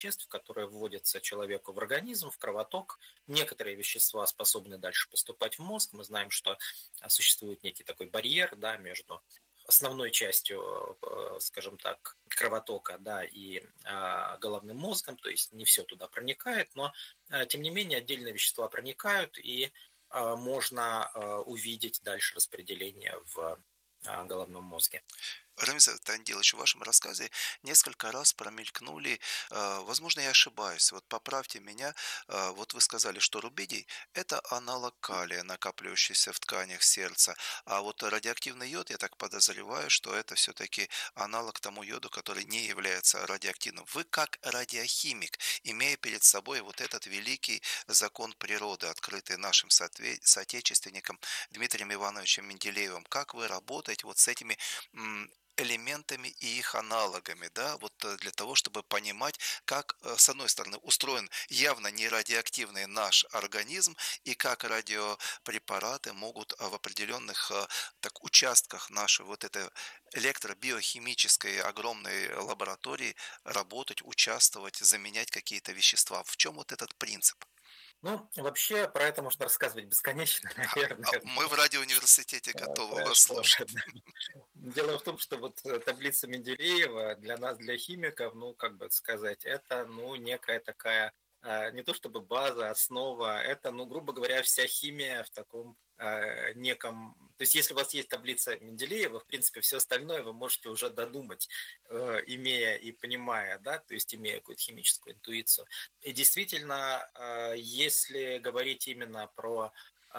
веществ, которые вводятся человеку в организм, в кровоток. Некоторые вещества способны дальше поступать в мозг. Мы знаем, что существует некий такой барьер, да, между основной частью, скажем так, кровотока, да, и головным мозгом, то есть не все туда проникает, но тем не менее отдельные вещества проникают, и можно увидеть дальше распределение в головном мозге. Рамис Тандилович, в вашем рассказе несколько раз промелькнули, возможно, я ошибаюсь, вот поправьте меня, вот вы сказали, что рубидий – это аналог калия, накапливающийся в тканях сердца, а вот радиоактивный йод, я так подозреваю, что это все-таки аналог тому йоду, который не является радиоактивным. Вы как радиохимик, имея перед собой вот этот великий закон природы, открытый нашим соотечественником Дмитрием Ивановичем Менделеевым, как вы работаете вот с этими элементами и их аналогами, да, вот для того, чтобы понимать, как, с одной стороны, устроен явно не радиоактивный наш организм и как радиопрепараты могут в определенных так, участках нашей вот этой электробиохимической огромной лаборатории работать, участвовать, заменять какие-то вещества. В чем вот этот принцип? Ну, вообще, про это можно рассказывать бесконечно, наверное. Мы в радиоуниверситете готовы вас Хорошо. слушать. Дело в том, что вот таблица Менделеева для нас, для химиков, ну, как бы сказать, это, ну, некая такая, не то чтобы база, основа, это, ну, грубо говоря, вся химия в таком неком... То есть, если у вас есть таблица Менделеева, в принципе, все остальное вы можете уже додумать, имея и понимая, да, то есть, имея какую-то химическую интуицию. И действительно, если говорить именно про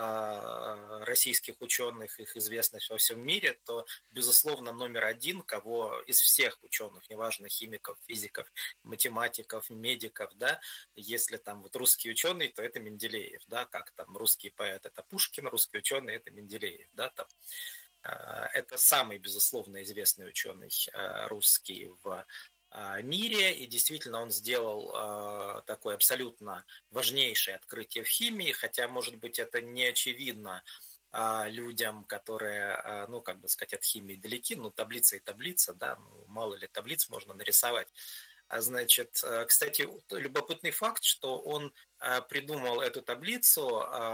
российских ученых, их известность во всем мире, то, безусловно, номер один, кого из всех ученых, неважно, химиков, физиков, математиков, медиков, да, если там вот русский ученый, то это Менделеев, да, как там русский поэт это Пушкин, русский ученый это Менделеев, да, там. Это самый, безусловно, известный ученый русский в мире, и действительно он сделал такое абсолютно важнейшее открытие в химии, хотя, может быть, это не очевидно людям, которые, ну, как бы сказать, от химии далеки, ну, таблица и таблица, да, ну, мало ли таблиц можно нарисовать. Значит, кстати, любопытный факт, что он придумал эту таблицу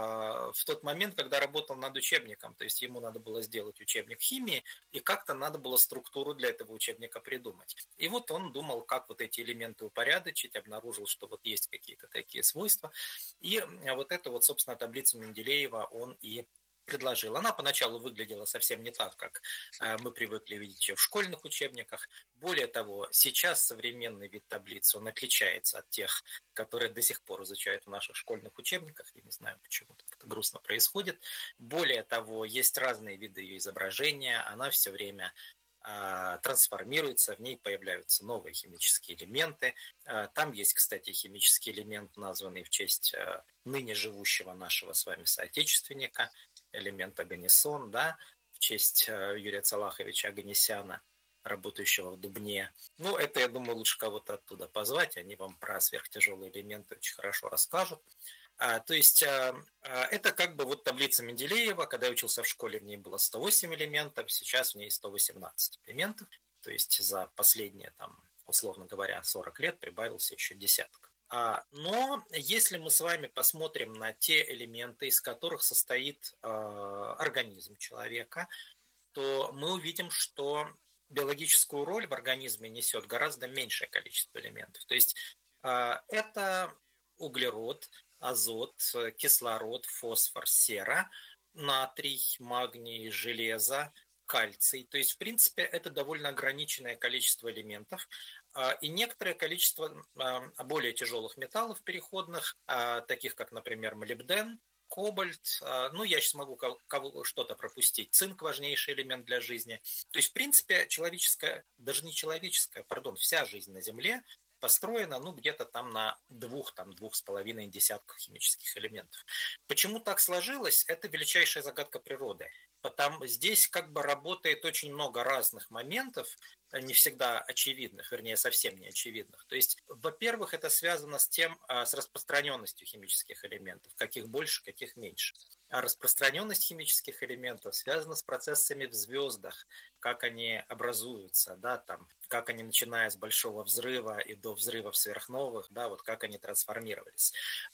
в тот момент, когда работал над учебником. То есть ему надо было сделать учебник химии, и как-то надо было структуру для этого учебника придумать. И вот он думал, как вот эти элементы упорядочить, обнаружил, что вот есть какие-то такие свойства. И вот эту вот, собственно, таблицу Менделеева он и предложил. Она поначалу выглядела совсем не так, как мы привыкли видеть ее в школьных учебниках. Более того, сейчас современный вид таблицы, он отличается от тех, которые до сих пор изучают в наших школьных учебниках. Я не знаю, почему это грустно происходит. Более того, есть разные виды ее изображения. Она все время трансформируется, в ней появляются новые химические элементы. Там есть, кстати, химический элемент, названный в честь ныне живущего нашего с вами соотечественника, элемент Оганесон, да, в честь Юрия Цалаховича Оганесяна, работающего в Дубне. Ну, это, я думаю, лучше кого-то оттуда позвать, они вам про сверхтяжелые элементы очень хорошо расскажут. То есть это как бы вот таблица Менделеева, когда я учился в школе, в ней было 108 элементов, сейчас в ней 118 элементов, то есть за последние, там, условно говоря, 40 лет прибавился еще десяток. Но если мы с вами посмотрим на те элементы, из которых состоит организм человека, то мы увидим, что биологическую роль в организме несет гораздо меньшее количество элементов. То есть это углерод, азот, кислород, фосфор, сера, натрий, магний, железо, кальций. То есть, в принципе, это довольно ограниченное количество элементов и некоторое количество более тяжелых металлов переходных, таких как, например, молибден, кобальт, ну, я сейчас могу что-то пропустить, цинк – важнейший элемент для жизни. То есть, в принципе, человеческая, даже не человеческая, пардон, вся жизнь на Земле построена, ну, где-то там на двух с половиной десятках химических элементов. Почему так сложилось? Это величайшая загадка природы. Потому здесь как бы работает очень много разных моментов, не всегда очевидных, вернее, совсем не очевидных. То есть, во-первых, это связано с тем, с распространенностью химических элементов, каких больше, каких меньше. А распространенность химических элементов связана с процессами в звездах, как они образуются, да, там, как они, начиная с большого взрыва и до взрывов сверхновых, да, вот как они трансформировались.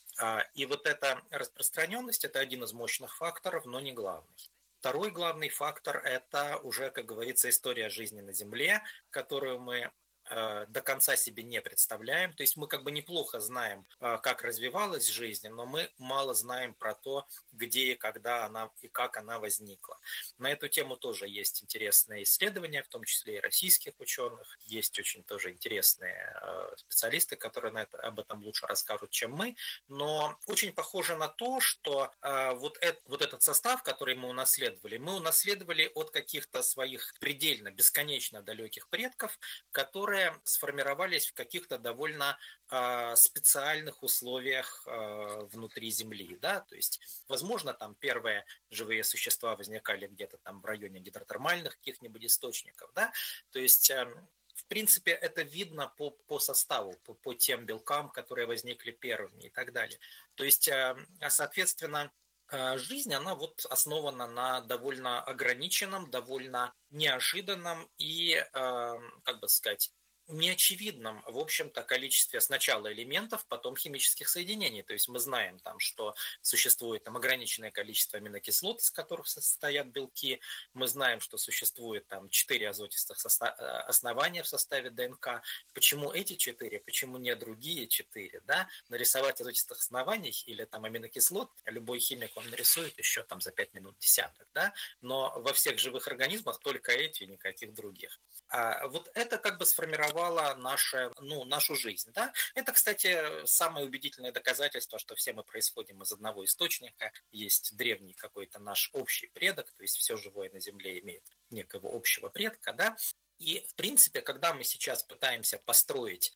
И вот эта распространенность – это один из мощных факторов, но не главный. Второй главный фактор – это уже, как говорится, история жизни на Земле, которую мы до конца себе не представляем. То есть мы как бы неплохо знаем, как развивалась жизнь, но мы мало знаем про то, где и когда она и как она возникла. На эту тему тоже есть интересные исследования, в том числе и российских ученых. Есть очень тоже интересные специалисты, которые об этом лучше расскажут, чем мы. Но очень похоже на то, что вот этот состав, который мы унаследовали от каких-то своих предельно, бесконечно далеких предков, которые сформировались в каких-то довольно специальных условиях внутри Земли, да, то есть, возможно, там первые живые существа возникали где-то там в районе гидротермальных каких-нибудь источников, да, то есть в принципе, это видно по составу, по тем белкам, которые возникли первыми и так далее. То есть, соответственно, жизнь, она вот основана на довольно ограниченном, довольно неожиданном и, как бы сказать, неочевидном, в общем-то, количестве сначала элементов, потом химических соединений. То есть мы знаем, там, что существует там, ограниченное количество аминокислот, из которых состоят белки. Мы знаем, что существует там 4 азотистых основания в составе ДНК. Почему эти 4, почему не другие 4? Да? Нарисовать азотистых оснований или там аминокислот любой химик он нарисует еще там за 5 минут десяток. Да? Но во всех живых организмах только эти, никаких других. Вот это как бы сформировало нашу жизнь. Да? Это, кстати, самое убедительное доказательство, что все мы происходим из одного источника. Есть древний какой-то наш общий предок, то есть все живое на Земле имеет некого общего предка. Да? И, в принципе, когда мы сейчас пытаемся построить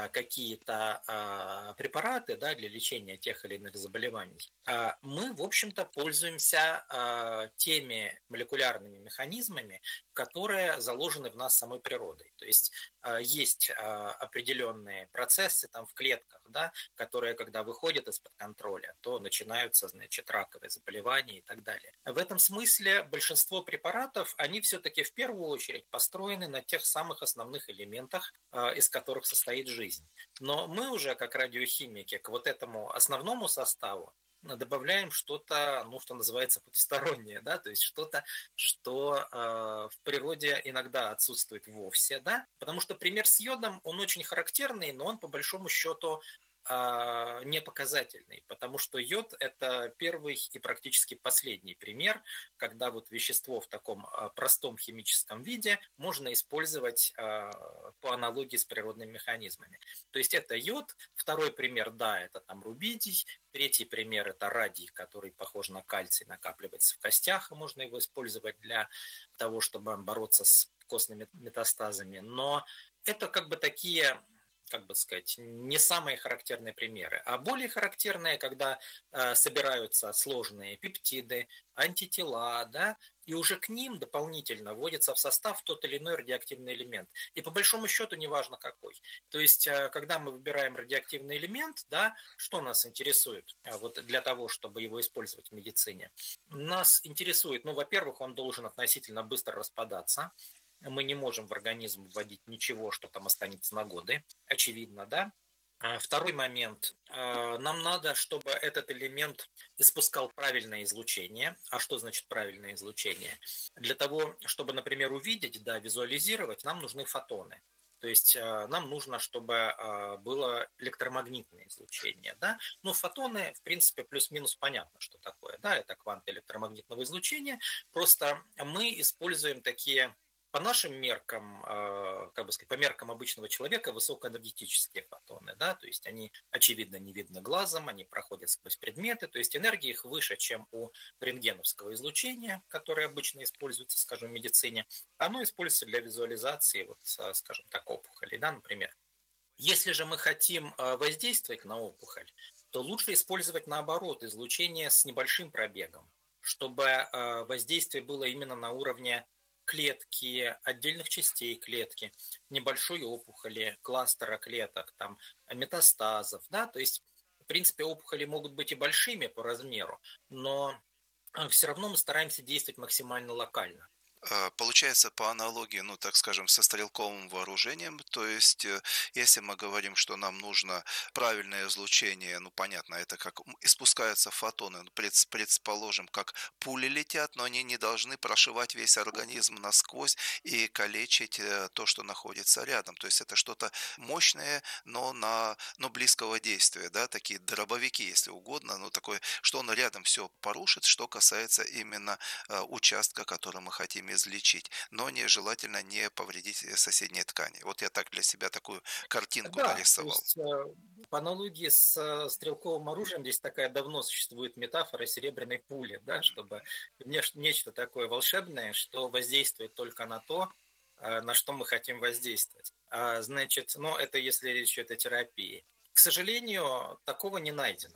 какие-то препараты, да, для лечения тех или иных заболеваний, мы, в общем-то, пользуемся теми молекулярными механизмами, которые заложены в нас самой природой. То есть есть определенные процессы там в клетках, да, которые, когда выходят из-под контроля, то начинаются, значит, раковые заболевания и так далее. В этом смысле большинство препаратов, они все-таки в первую очередь построены на тех самых основных элементах, из которых состоит жизнь. Но мы уже, как радиохимики, к вот этому основному составу добавляем что-то, что называется, потустороннее, да, то есть что-то, что в природе иногда отсутствует вовсе, да, потому что пример с йодом, он очень характерный, но он по большому счету не показательный, потому что йод – это первый и практически последний пример, когда вот вещество в таком простом химическом виде можно использовать по аналогии с природными механизмами. То есть это йод, второй пример, да, это там рубидий, третий пример – это радий, который похож на кальций, накапливается в костях, и можно его использовать для того, чтобы бороться с костными метастазами. Но это как бы такие, как бы сказать, не самые характерные примеры. А более характерные, когда собираются сложные пептиды, антитела, да, и уже к ним дополнительно вводится в состав тот или иной радиоактивный элемент. И по большому счету неважно какой. То есть, когда мы выбираем радиоактивный элемент, да, что нас интересует вот для того, чтобы его использовать в медицине? Нас интересует, во-первых, он должен относительно быстро распадаться. Мы не можем в организм вводить ничего, что там останется на годы, очевидно, да. Второй момент. Нам надо, чтобы этот элемент испускал правильное излучение. А что значит правильное излучение? Для того, чтобы, например, увидеть, да, визуализировать, нам нужны фотоны. То есть нам нужно, чтобы было электромагнитное излучение. Да? Фотоны, в принципе, плюс-минус понятно, что такое. Да? Это кванты электромагнитного излучения. Просто мы используем такие, по нашим меркам, как бы сказать, по меркам обычного человека, высокоэнергетические фотоны, да, то есть они, очевидно, не видны глазом, они проходят сквозь предметы, то есть энергия их выше, чем у рентгеновского излучения, которое обычно используется, скажем, в медицине. Оно используется для визуализации, вот, скажем так, опухолей, да, например. Если же мы хотим воздействовать на опухоль, то лучше использовать, наоборот, излучение с небольшим пробегом, чтобы воздействие было именно на уровне клетки, отдельных частей клетки, небольшой опухоли, кластера клеток, там, метастазов, да, то есть, в принципе, опухоли могут быть и большими по размеру, но все равно мы стараемся действовать максимально локально. Получается, по аналогии, ну, так скажем, со стрелковым вооружением, то есть, если мы говорим, что нам нужно правильное излучение, ну, понятно, это как испускаются фотоны, ну, предположим, как пули летят, но они не должны прошивать весь организм насквозь и калечить то, что находится рядом. То есть это что-то мощное, но близкого действия, да, такие дробовики, если угодно, но такое, что он рядом все порушит, что касается именно участка, который мы хотим излечить, но желательно не повредить соседние ткани. Вот я так для себя такую картинку Да, то нарисовал. есть по аналогии с стрелковым оружием здесь такая давно существует метафора серебряной пули, да, чтобы нечто такое волшебное, что воздействует только на то, на что мы хотим воздействовать. Значит, ну это если речь идет о терапии. К сожалению, такого не найдено.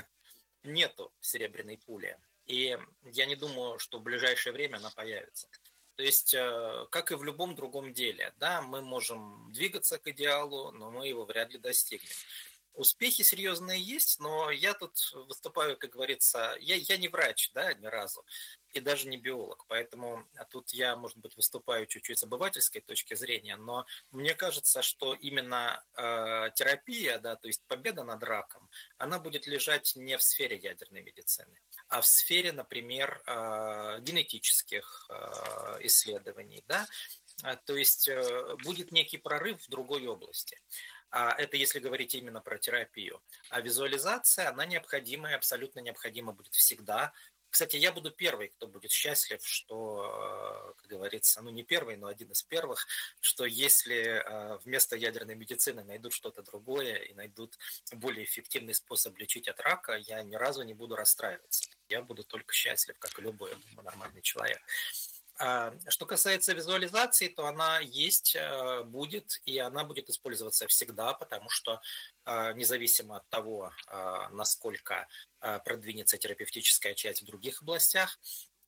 Нету серебряной пули. И я не думаю, что в ближайшее время она появится. То есть, как и в любом другом деле, да, мы можем двигаться к идеалу, но мы его вряд ли достигнем. Успехи серьезные есть, но я тут выступаю, как говорится, я не врач, да, ни разу, и даже не биолог, поэтому тут я, может быть, выступаю чуть-чуть с обывательской точки зрения, но мне кажется, что именно терапия, да, то есть победа над раком, она будет лежать не в сфере ядерной медицины, а в сфере, например, генетических исследований, да, то есть будет некий прорыв в другой области. Это если говорить именно про терапию. А визуализация, она необходима и абсолютно необходима будет всегда. Кстати, я буду первый, кто будет счастлив, что, как говорится, ну не первый, но один из первых, что если вместо ядерной медицины найдут что-то другое и найдут более эффективный способ лечить от рака, я ни разу не буду расстраиваться. Я буду только счастлив, как и любой, я думаю, нормальный человек. Что касается визуализации, то она есть, будет, и она будет использоваться всегда, потому что независимо от того, насколько продвинется терапевтическая часть в других областях,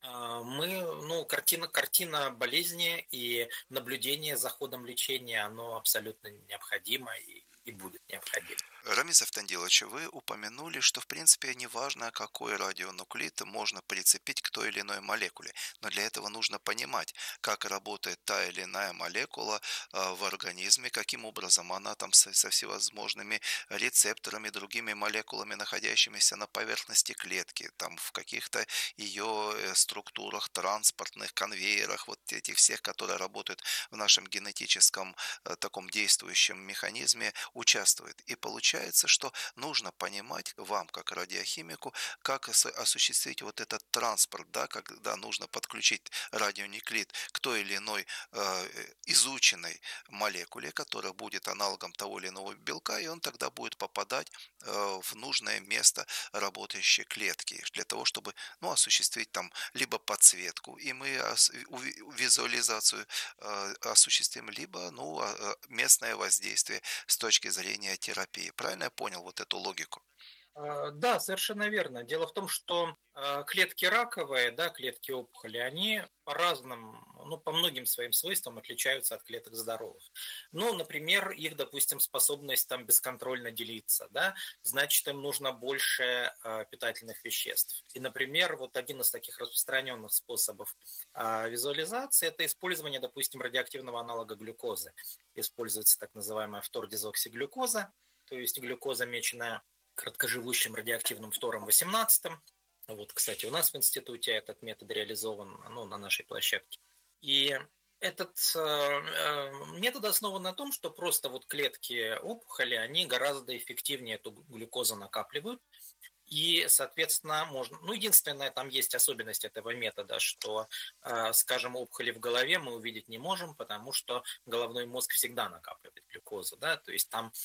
картина болезни и наблюдение за ходом лечения, оно абсолютно необходимо и будет необходимо. Рамис Автандилович, вы упомянули, что в принципе неважно, какой радионуклид можно прицепить к той или иной молекуле, но для этого нужно понимать, как работает та или иная молекула в организме, каким образом она там со всевозможными рецепторами, другими молекулами, находящимися на поверхности клетки, там в каких-то ее структурах, транспортных конвейерах, вот этих всех, которые работают в нашем генетическом таком действующем механизме, участвует. И получается, что нужно понимать вам, как радиохимику, как осуществить вот этот транспорт, да, когда нужно подключить радионуклид к той или иной изученной молекуле, которая будет аналогом того или иного белка, и он тогда будет попадать в нужное место работающей клетки для того, чтобы, ну, осуществить там либо подсветку, и мы визуализацию осуществим, либо, ну, местное воздействие с точки зрения терапии. Правильно я понял вот эту логику? Да, совершенно верно. Дело в том, что клетки раковые, да, клетки опухоли, они по разным, ну, по многим своим свойствам отличаются от клеток здоровых. Ну, например, их, допустим, способность там бесконтрольно делиться, да, значит, им нужно больше питательных веществ. И, например, вот один из таких распространенных способов визуализации – это использование, допустим, радиоактивного аналога глюкозы. Используется так называемая фтордезоксиглюкоза, то есть глюкоза, меченная краткоживущим радиоактивным фтором-18. Вот, кстати, у нас в институте этот метод реализован, ну, на нашей площадке. И этот метод основан на том, что просто вот клетки опухоли, они гораздо эффективнее эту глюкозу накапливают. И, соответственно, можно... Ну, единственное, там есть особенность этого метода, что, скажем, опухоли в голове мы увидеть не можем, потому что головной мозг всегда накапливает глюкозу, да, то есть там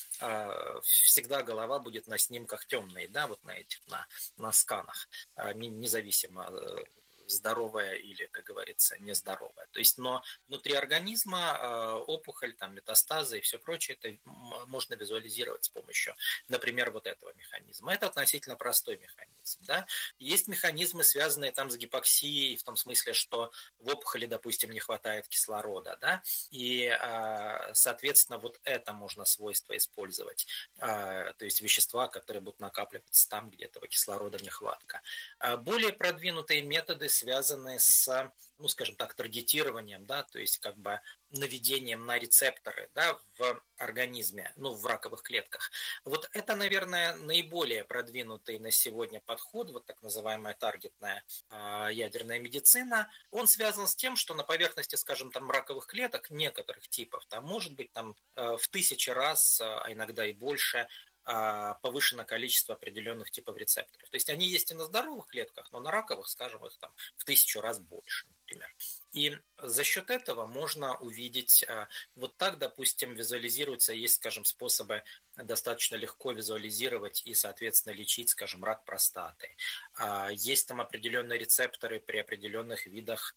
всегда голова будет на снимках темной, да, вот на этих, на сканах, независимо здоровая или, как говорится, нездоровая. То есть, но внутри организма опухоль, там, метастазы и все прочее, это можно визуализировать с помощью, например, вот этого механизма. Это относительно простой механизм. Да? Есть механизмы, связанные там с гипоксией, в том смысле, что в опухоли, допустим, не хватает кислорода, да, и, соответственно, вот это можно свойство использовать, то есть вещества, которые будут накапливаться там, где этого кислорода нехватка. Более продвинутые методы связаны с, ну, скажем так, таргетированием, да, то есть как бы наведением на рецепторы, да, в организме, ну, в раковых клетках. Вот это, наверное, наиболее продвинутый на сегодня подход, вот так называемая таргетная ядерная медицина. Он связан с тем, что на поверхности, скажем, там раковых клеток некоторых типов, там может быть там в 1000 раз, а иногда и больше, повышено количество определенных типов рецепторов. То есть они есть и на здоровых клетках, но на раковых, скажем, их там в 1000 раз больше, например. И за счет этого можно увидеть, вот так, допустим, визуализируется, есть, скажем, способы достаточно легко визуализировать и, соответственно, лечить, скажем, рак простаты. Есть там определенные рецепторы при определенных видах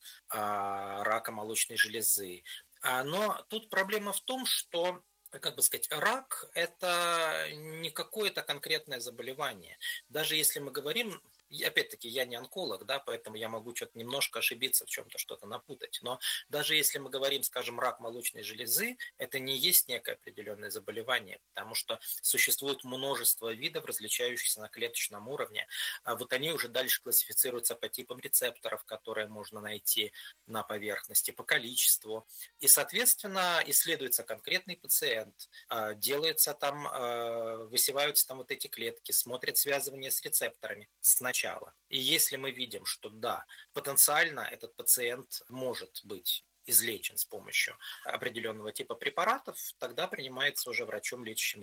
рака молочной железы. Но тут проблема в том, что, как бы сказать, рак – это не какое-то конкретное заболевание. Даже если мы говорим, и опять-таки, я не онколог, да, поэтому я могу что-то немножко ошибиться в чем-то, что-то напутать. Но даже если мы говорим, скажем, рак молочной железы, это не есть некое определенное заболевание, потому что существует множество видов, различающихся на клеточном уровне. А вот они уже дальше классифицируются по типам рецепторов, которые можно найти на поверхности, по количеству. И, соответственно, исследуется конкретный пациент, делается там, высеваются там вот эти клетки, смотрят связывание с рецепторами сначала. И если мы видим, что да, потенциально этот пациент может быть излечен с помощью определенного типа препаратов, тогда принимается уже врачом лечащим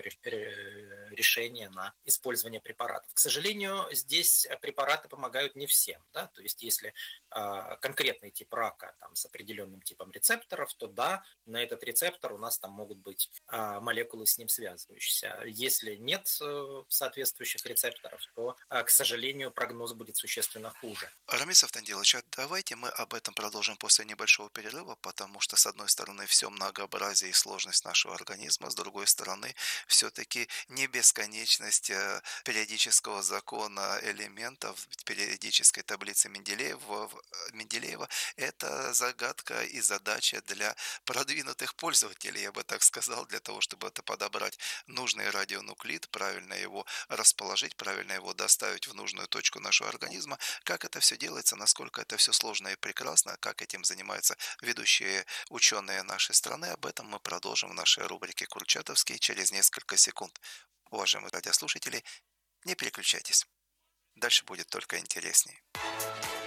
решение на использование препаратов. К сожалению, здесь препараты помогают не всем. Да? То есть если конкретный тип рака там, с определенным типом рецепторов, то да, на этот рецептор у нас там могут быть молекулы с ним связывающиеся. Если нет соответствующих рецепторов, то, к сожалению, прогноз будет существенно хуже. Рамис Автандилович, а давайте мы об этом продолжим после небольшого перерыва, потому что, с одной стороны, все многообразие и сложность нашего организма, с другой стороны, все-таки не бесконечность периодического закона элементов, периодической таблицы Менделеева. Это загадка и задача для продвинутых пользователей, я бы так сказал, для того, чтобы это подобрать нужный радионуклид, правильно его расположить, правильно его доставить в нужную точку нашего организма. Как это все делается, насколько это все сложно и прекрасно, как этим занимаются ведущие ученые нашей страны, об этом мы продолжим в нашей рубрике «Курчатовский» через несколько секунд. Уважаемые радиослушатели, не переключайтесь. Дальше будет только интереснее.